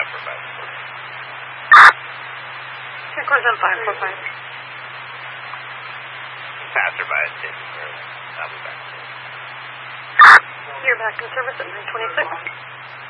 Here goes on 545. Passerby is taking care of it. I'll be back. You're back in service at 926.